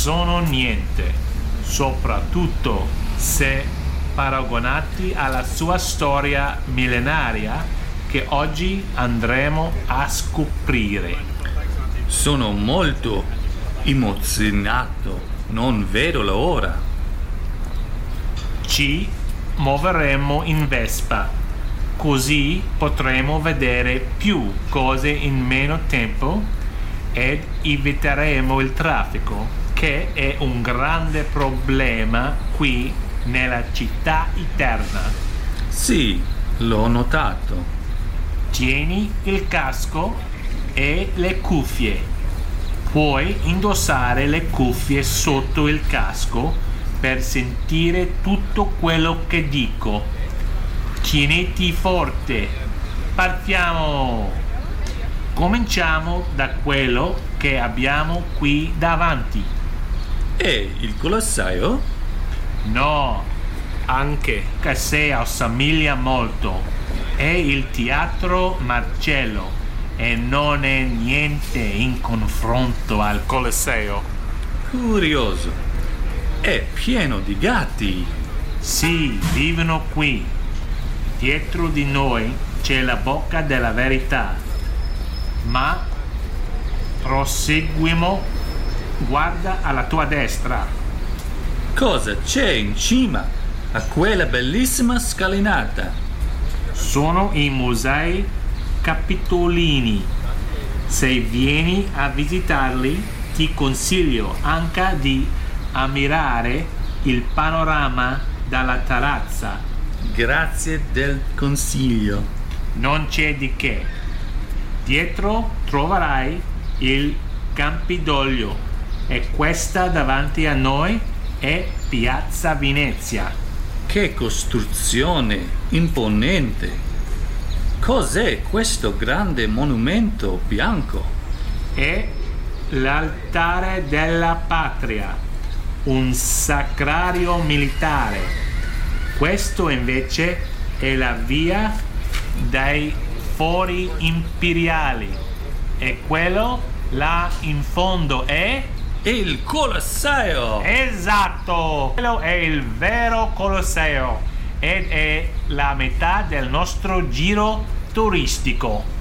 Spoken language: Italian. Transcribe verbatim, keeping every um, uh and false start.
sono niente, soprattutto se paragonati alla sua storia millenaria che oggi andremo a scoprire. Sono molto emozionato, non vedo l'ora. Ci muoveremo in Vespa, così potremo vedere più cose in meno tempo ed eviteremo il traffico, che è un grande problema qui nella città eterna. Sì, l'ho notato. Tieni il casco e le cuffie. Puoi indossare le cuffie sotto il casco per sentire tutto quello che dico. Tieniti forte. Partiamo! Cominciamo da quello che abbiamo qui davanti. E il Colosseo? No, anche che se assomiglia molto. È il Teatro Marcello e non è niente in confronto al Colosseo. Curioso. È pieno di gatti. Sì, vivono qui. Dietro di noi c'è la bocca della verità. Ma proseguiamo. Guarda alla tua destra. Cosa c'è in cima a quella bellissima scalinata? Sono i Musei Capitolini. Se vieni a visitarli, ti consiglio anche di ammirare il panorama dalla terrazza. Grazie del consiglio. Non c'è di che. Dietro troverai il Campidoglio e questa davanti a noi è Piazza Venezia. Che costruzione imponente! Cos'è questo grande monumento bianco? È l'altare della patria, un sacrario militare. Questo invece è la via dei fori imperiali e quello là in fondo è il Colosseo! Esatto! Quello è il vero Colosseo ed è la metà del nostro giro turistico.